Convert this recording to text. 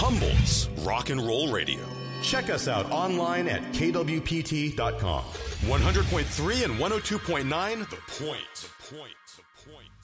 Humboldt's Rock and Roll Radio. Check us out online at kwpt.com. 100.3 and 102.9, The Point.